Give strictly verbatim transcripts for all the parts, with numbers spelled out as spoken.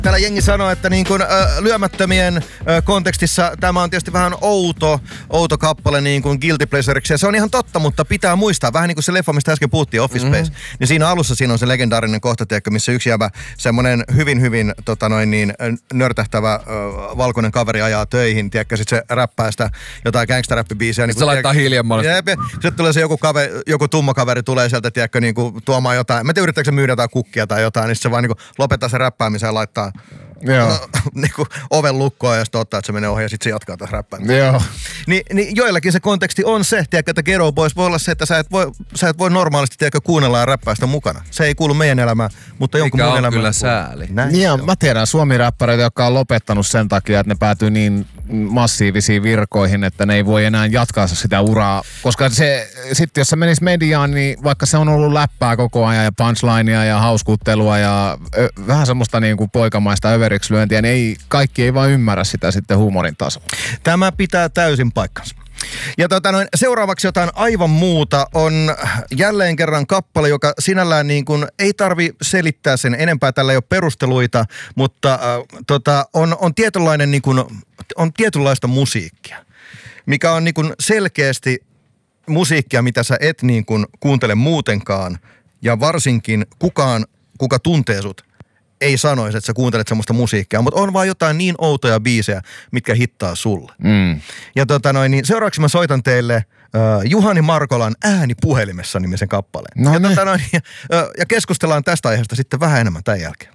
Täällä jengi sanoo, että niin kuin, äh, lyömättömien äh, kontekstissa tämä on tietysti vähän outo, outo kappale niin kuin guilty pleasureksi. Ja se on ihan totta, mutta pitää muistaa, vähän niin kuin se leffa, mistä äsken puhuttiin, Office Space. Mm-hmm. Niin siinä alussa siinä on se legendaarinen kohta, tiedätkö, missä yksi jäbä, semmoinen hyvin, hyvin tota noin, niin, nörtähtävä äh, valkoinen kaveri ajaa töihin. Tiedätkö, sit se räppää sitä jotain gangsta-räppibiisiä. Niin se laittaa hiljemmalla. Sitten tulee se joku, kaveri, joku tumma kaveri tulee sieltä, tiedätkö, niin kuin, tuomaan jotain. Mä tiedän, yrittääkö se myydä jotain kukkia tai jotain, niin se vaan niin kuin, lopettaa se räppäämisen ja laittaa niin kuin oven lukkoon ja sitten ottaa, että se menee ohi ja sitten se jatkaa taas räppäämistä. Joo. Ni, niin joillakin se konteksti on se, tiedätkö, että Ghetto Boys voi olla se, että sä et voi, sä et voi normaalisti tiedätkö, kuunnella ja räppää sitä mukana. Se ei kuulu meidän elämään, mutta jonkun muun elämään. Mikä on kyllä sääli. Niin ja mä tiedän suomi-räppäreitä, jotka on lopettanut sen takia, että ne päätyy niin massiivisiin virkoihin, että ne ei voi enää jatkaa sitä uraa. Koska se, sitten jos se menisi mediaan, niin vaikka se on ollut läppää koko ajan ja punchlinea ja hauskuttelua ja ö, vähän semmoista niin kuin poikamaista överiksi-lyöntiä, niin ei, kaikki ei vaan ymmärrä sitä sitten huumorin tasolla. Tämä pitää täysin paikkansa. Ja tota noin, seuraavaksi jotain aivan muuta on jälleen kerran kappale, joka sinällään niin kuin ei tarvi selittää sen enempää, tällä ei ole perusteluita, mutta äh, tota, on, on, tietynlainen niin kuin, on tietynlaista musiikkia, mikä on niin kuin selkeästi musiikkia, mitä sä et niin kuin kuuntele muutenkaan ja varsinkin kukaan, kuka tuntee sut, ei sanoisi, että sä kuuntelet semmoista musiikkia, mutta on vaan jotain niin outoja biisejä, mitkä hittaa sulle. Mm. Ja tota noin, niin seuraavaksi mä soitan teille uh, Juhani Markolan Ääni puhelimessa -nimisen kappaleen. No ja, tota noin, ja, uh, ja keskustellaan tästä aiheesta sitten vähän enemmän tämän jälkeen.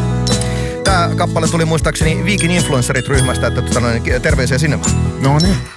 Tää kappale tuli muistaakseni Viikin Influencerit -ryhmästä, että tota noin, terveisiä sinne vaan. No niin.